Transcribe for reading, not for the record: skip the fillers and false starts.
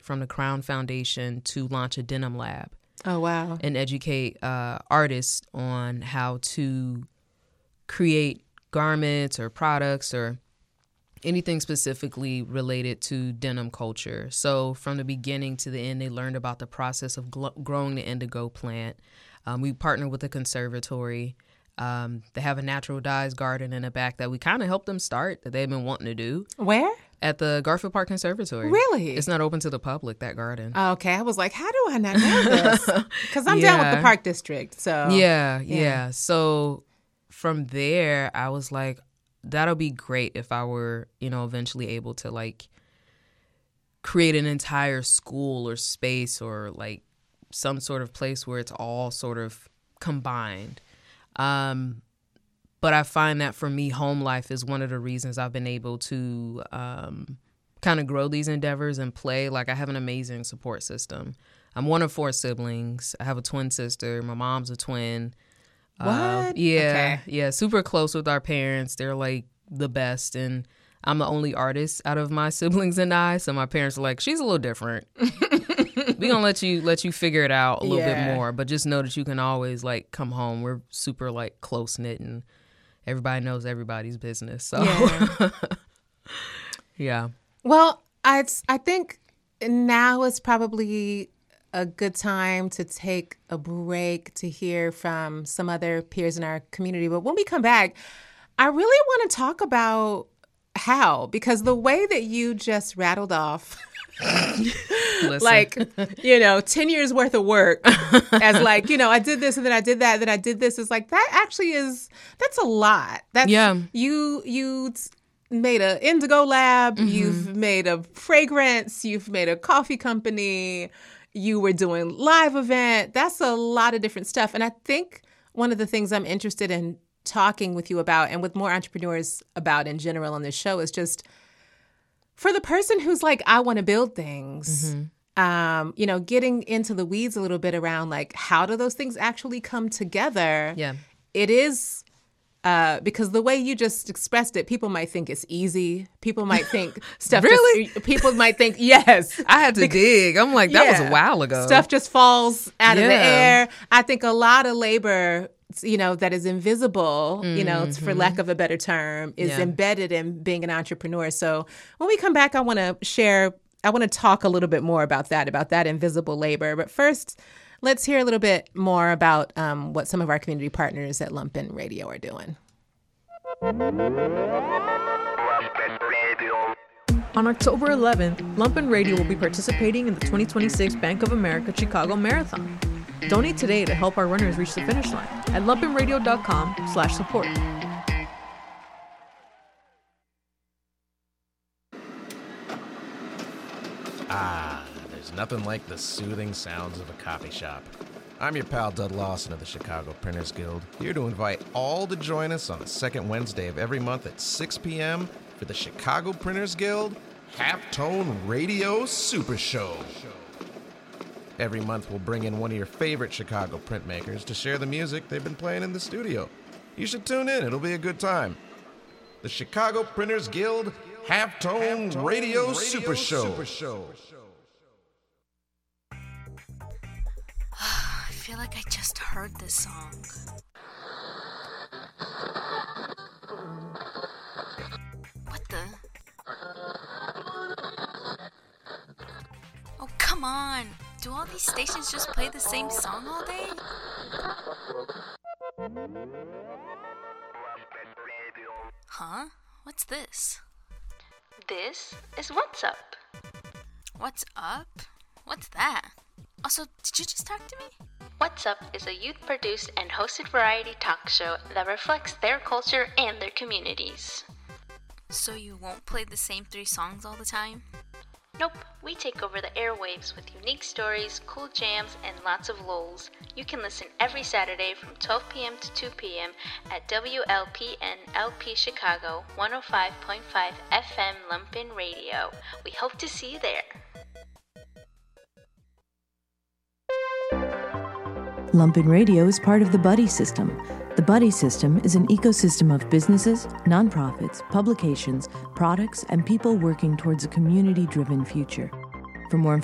from the Crown Foundation to launch a denim lab. Oh, wow. And educate artists on how to create garments or products or anything specifically related to denim culture. So from the beginning to the end, they learned about the process of growing the indigo plant. We partnered with a conservatory. They have a natural dyes garden in the back that we kind of helped them start that they've been wanting to do. Where? At the Garfield Park Conservatory. Really? It's not open to the public, that garden. Oh, okay. I was like, how do I not know this? Because I'm down with the Park District. So Yeah. So from there, I was like, that'll be great if I were, eventually able to like create an entire school or space or like some sort of place where it's all sort of combined. But I find that for me, home life is one of the reasons I've been able to kind of grow these endeavors and play. Like I have an amazing support system. I'm one of 4 siblings. I have a twin sister. My mom's a twin. What? Yeah. Okay. Yeah. Super close with our parents. They're like the best. And I'm the only artist out of my siblings and I. So my parents are like, she's a little different. We're going to let you figure it out a little bit more. But just know that you can always like come home. We're super like close knit and everybody knows everybody's business. So yeah. Well, I think now is probably a good time to take a break to hear from some other peers in our community. But when we come back, I really want to talk about how, because the way that you just rattled off like, 10 years worth of work as like, I did this and then I did that, then I did this. It's like, that actually that's a lot. That's, you made an indigo lab, you've made a fragrance, you've made a coffee company, you were doing live event. That's a lot of different stuff. And I think one of the things I'm interested in talking with you about and with more entrepreneurs about in general on this show is just for the person who's like, I want to build things, getting into the weeds a little bit around like, how do those things actually come together? Yeah. It is because the way you just expressed it, people might think it's easy. People might think stuff. Really? People might think, yes. I had to dig. I'm like, that was a while ago. Stuff just falls out of the air. I think a lot of labor, that is invisible, for lack of a better term, is embedded in being an entrepreneur. So when we come back, I want to talk a little bit more about that invisible labor. But first, let's hear a little bit more about what some of our community partners at Lumpen Radio are doing. On October 11th, Lumpen Radio will be participating in the 2026 Bank of America Chicago Marathon. Donate today to help our runners reach the finish line at lumpenradio.com/support. There's nothing like the soothing sounds of a coffee shop. I'm your pal Dud Lawson of the Chicago Printers Guild, here to invite all to join us on the second Wednesday of every month at 6 p.m. for the Chicago Printers Guild Halftone Radio Super Show. Every month we'll bring in one of your favorite Chicago printmakers to share the music they've been playing in the studio. You should tune in, it'll be a good time. The Chicago Printers Guild Halftone Radio Super Show. I feel like I just heard this song. What the? Oh, come on. Do all these stations just play the same song all day? Huh? What's this? This is What's Up. What's up? What's that? Also, did you just talk to me? What's Up is a youth-produced and hosted variety talk show that reflects their culture and their communities. So you won't play the same 3 songs all the time? Nope, we take over the airwaves with unique stories, cool jams, and lots of lulz. You can listen every Saturday from 12 p.m. to 2 p.m. at WLPN-LP Chicago 105.5 FM Lumpen Radio. We hope to see you there. Lumpen Radio is part of the Buddy System. The Buddy System is an ecosystem of businesses, nonprofits, publications, products, and people working towards a community-driven future. For more information,